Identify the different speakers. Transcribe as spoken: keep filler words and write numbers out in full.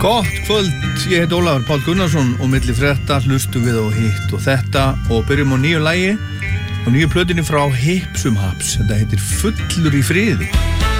Speaker 1: Gott kvöld, ég heit Ólafur Páll Gunnarsson og milli frétta hlustum við á hitt og þetta og byrjum á nýju lagi og nýju plötunni frá Hipsum Haps. Þetta heitir Fullur í friði.